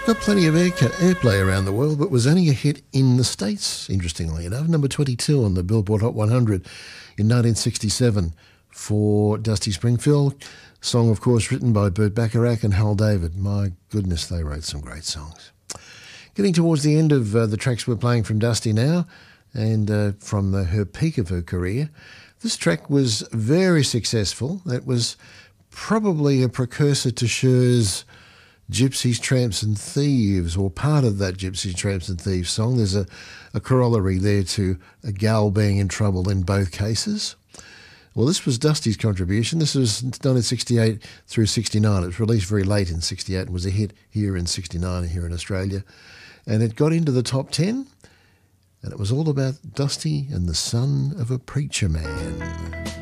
Got plenty of airplay around the world, but was only a hit in the States, interestingly enough. Number 22 on the Billboard Hot 100 in 1967 for Dusty Springfield. Song, of course, written by Burt Bacharach and Hal David. My goodness, they wrote some great songs. Getting towards the end of the tracks we're playing from Dusty now, and from her peak of her career. This track was very successful. It was probably a precursor to Cher's Gypsies, Tramps and Thieves, or part of that Gypsies, Tramps and Thieves song. There's a corollary there to a gal being in trouble in both cases. Well, this was Dusty's contribution. This was 1968 through 69. It was released very late in 68 and was a hit here in 69 here in Australia. And it got into the top 10, and it was all about Dusty and the son of a preacher man.